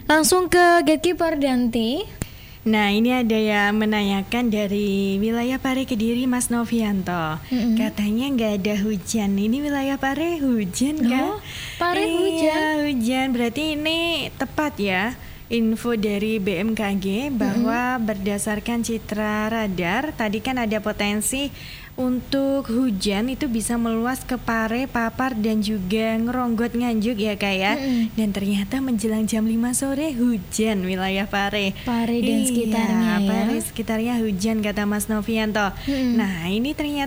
Langsung ke gatekeeper Danti. Nah, ini ada yang menanyakan dari wilayah Pare Kediri, Mas Novianto. Katanya nggak ada hujan. Ini wilayah Pare hujan kan? Pare Iya, hujan. Berarti ini tepat ya info dari BMKG bahwa berdasarkan citra radar tadi kan ada potensi untuk hujan itu bisa meluas ke Pare, Papar dan juga Ngeronggot, Nganjuk ya Kak ya. Dan ternyata menjelang jam 5 sore hujan wilayah Pare. Pare dan sekitarnya ya. Pare sekitarnya hujan kata Mas Novianto. Nah, ini ternyata